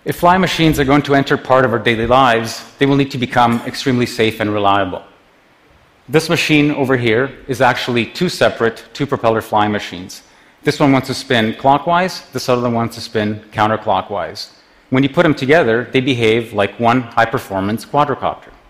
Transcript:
If flying machines are going to enter part of our daily lives, they will need to become extremely safe and reliable. This machine over here is actually two separate two-propeller flying machines. This one wants to spin clockwise, this other one wants to spin counterclockwise. When you put them together, they behave like one high-performance quadricopter.